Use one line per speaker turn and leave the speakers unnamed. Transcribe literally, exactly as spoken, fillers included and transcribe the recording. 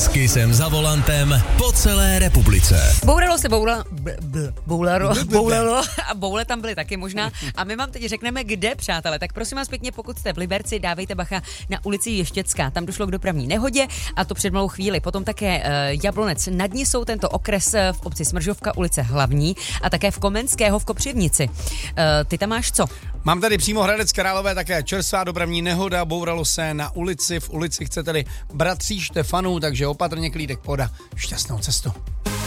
S Kissem za volantem po celé republice.
Bouralo se boula, b, b, boularo, boulalo a boule tam byly taky možná. A my vám teď řekneme, kde, přátelé. Tak prosím vás pěkně, pokud jste v Liberci, dávejte bacha na ulici Ještěcká. Tam došlo k dopravní nehodě a to před malou chvíli. Potom také uh, Jablonec nad Nisou, tento okres v obci Smržovka, ulice Hlavní a také v Komenského v Kopřivnici. Uh, ty tam máš co?
Mám tady přímo Hradec Králové také čerstvá dopravní nehoda, bouralo se na ulici, v ulici chcete-li bratří Štefanů, takže opatrně klídek poda. Šťastnou cestu.